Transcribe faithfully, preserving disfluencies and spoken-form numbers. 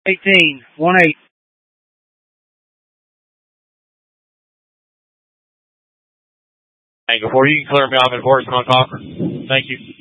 eighteen, one eight. Hey, before you can clear me off at Horace Concord. Thank you.